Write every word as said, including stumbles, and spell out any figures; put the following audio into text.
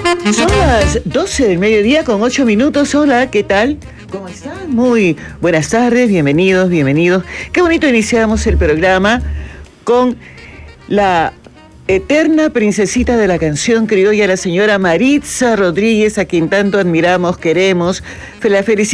Son las doce del mediodía con ocho minutos. Hola, ¿qué tal? ¿Cómo están? Muy buenas tardes, bienvenidos, bienvenidos. Qué bonito iniciamos el programa con la eterna princesita de la canción criolla, la señora Maritza Rodríguez, a quien tanto admiramos, queremos. La felicitamos